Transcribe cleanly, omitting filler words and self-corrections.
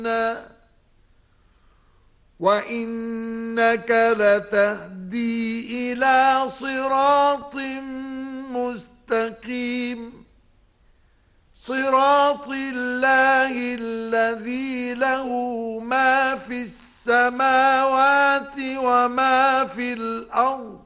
وإنك لتهدي إلى صراط مستقيم صراط الله الذي له ما في السماوات وما في الأرض